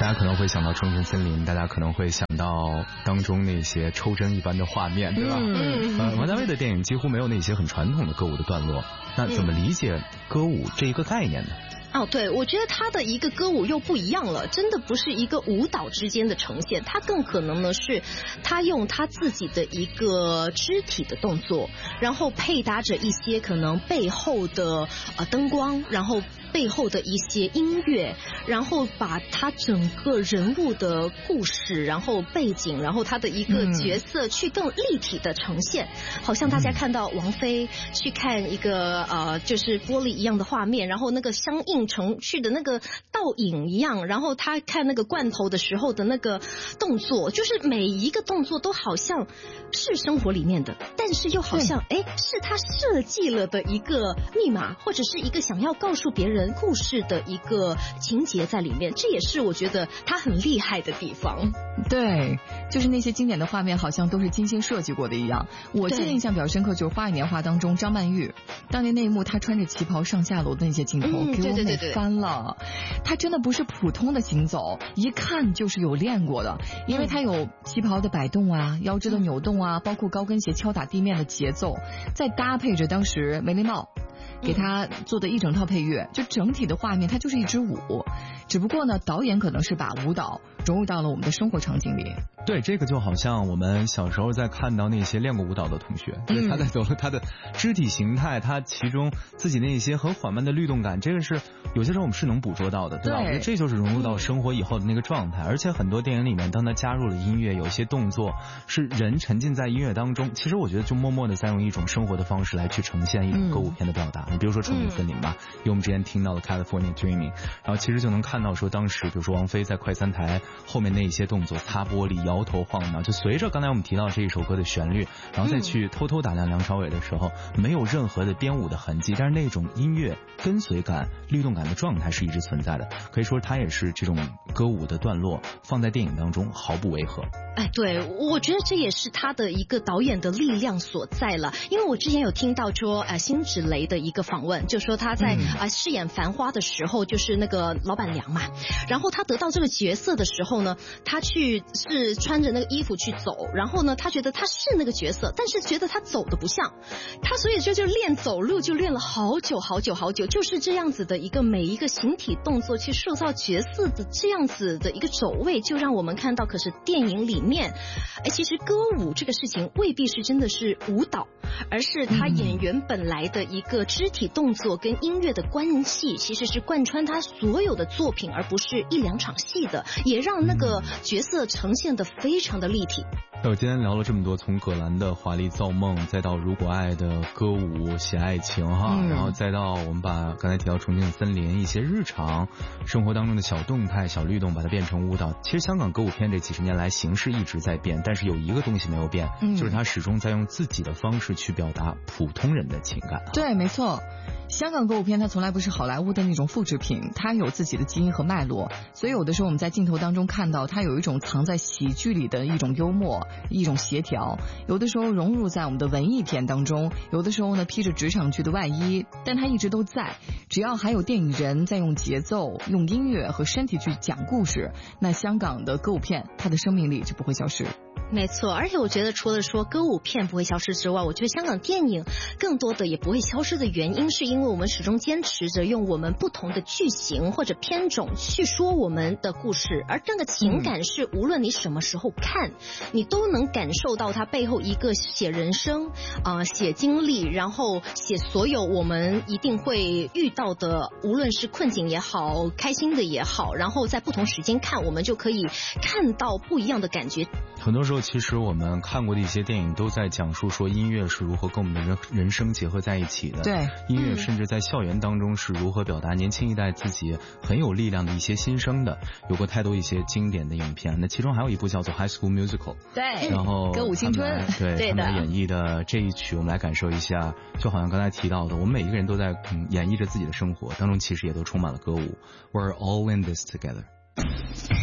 大家可能会想到《重庆森林》，大家可能会想到当中那些抽针一般的画面，对吧？王家卫的电影几乎没有那些很传统的歌舞的段落，那怎么理解歌舞这一个概念呢？ 哦，对，我觉得他的一个歌舞又不一样了，真的不是一个舞蹈之间的呈现，他更可能呢是他用他自己的一个肢体的动作，然后配搭着一些可能背后的灯光，然后背后的一些音乐，然后把他整个人物的故事，然后背景，然后他的一个角色去更立体的呈现，好像大家看到王菲去看一个就是玻璃一样的画面，然后那个相映成趣的那个倒影一样，然后他看那个罐头的时候的那个动作，就是每一个动作都好像是生活里面的，但是又好像是他设计了的一个密码，或者是一个想要告诉别人故事的一个情节在里面，这也是我觉得他很厉害的地方。 对，就是那些经典的画面好像都是精心设计过的一样。我记得印象比较深刻就是《花样年华》当中张曼玉当年那一幕，她穿着旗袍上下楼的那些镜头，给我美翻了。她真的不是普通的行走，一看就是有练过的，因为她有旗袍的摆动啊，腰肢的扭动啊，包括高跟鞋敲打地面的节奏，再搭配着当时梅林茂给他做的一整套配乐，就整体的画面它就是一支舞，只不过呢导演可能是把舞蹈融入到了我们的生活场景里。 对，这个就好像我们小时候在看到那些练过舞蹈的同学，就是他在走了他的肢体形态，他其中自己那些很缓慢的律动感，这个是有些时候我们是能捕捉到的，对吧？我觉得这就是融入到生活以后的那个状态。而且很多电影里面当他加入了音乐，有些动作是人沉浸在音乐当中，其实我觉得就默默的在用一种生活的方式来去呈现一种歌舞片的表达。你比如说《重庆森林》吧，因为我们之前听到的 California Dreaming， 然后其实就能看到说当时比如说王菲在快餐台后面那一些动作，擦玻璃摇头晃脑，就随着刚才我们提到这一首歌的旋律，然后再去偷偷打量梁朝伟的时候，没有任何的编舞的痕迹，但是那种音乐跟随感律动感的状态是一直存在的，可以说它也是这种歌舞的段落放在电影当中毫不违和。 对，我觉得这也是他的一个导演的力量所在了。因为我之前有听到说辛芷蕾的一个访问，就说他在饰演繁花的时候，就是那个老板娘嘛，然后他得到这个角色的时候呢，他是穿着那个衣服去走，然后呢他觉得他是那个角色，但是觉得他走的不像他，所以就练走路就练了好久好久好久，就是这样子的一个每一个形体动作去塑造角色的这样子的一个走位，就让我们看到可是电影里面其实歌舞这个事情未必是真的是舞蹈，而是他演员本来的一个肢体动作跟音乐的关系，其实是贯穿他所有的作品，而不是一两场戏的，也让那个角色呈现得非常的立体。 我今天聊了这么多，从葛兰的华丽造梦，再到如果爱的歌舞写爱情哈，然后再到我们把刚才提到重庆森林一些日常生活当中的小动态小律动把它变成舞蹈。其实香港歌舞片这几十年来形式一直在变，但是有一个东西没有变，就是它始终在用自己的方式去表达普通人的情感。 对，没错，香港歌舞片它从来不是好莱坞的那种复制品，它有自己的基因和脉络，所以有的时候我们在镜头当中看到它有一种藏在喜剧里的一种幽默，一种协调，有的时候融入在我们的文艺片当中，有的时候呢披着职场剧的外衣，但它一直都在，只要还有电影人在用节奏用音乐和身体去讲故事，那香港的歌舞片它的生命力就不会消失。 没错，而且我觉得除了说歌舞片不会消失之外，我觉得香港电影更多的也不会消失的原因，是因为我们始终坚持着用我们不同的剧情或者片种去说我们的故事，而这个情感是无论你什么时候看，你都能感受到它背后一个写人生写经历，然后写所有我们一定会遇到的，无论是困境也好开心的也好，然后在不同时间看，我们就可以看到不一样的感觉。 很多时候其实我们看过的一些电影都在讲述说音乐是如何跟我们的人生结合在一起的。 对， 音乐甚至在校园当中是如何表达年轻一代自己很有力量的一些心声的，有过太多一些经典的影片。那其中还有一部叫做 High School Musical， 对， 然后歌舞青春， 对他们来演绎的这一曲，我们来感受一下，就好像刚才提到的，我们每一个人都在演绎着自己的生活当中，其实也都充满了歌舞。We're all in this together。